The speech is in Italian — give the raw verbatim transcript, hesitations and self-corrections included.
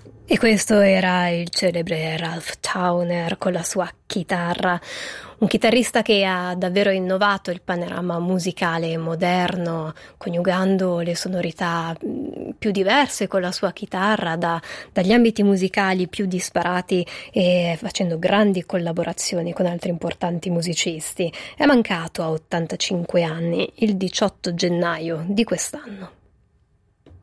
E questo era il celebre Ralph Towner con la sua chitarra, un chitarrista che ha davvero innovato il panorama musicale moderno, coniugando le sonorità mh, più diverse con la sua chitarra da- dagli ambiti musicali più disparati e facendo grandi collaborazioni con altri importanti musicisti. È mancato a ottantacinque anni il diciotto gennaio di quest'anno.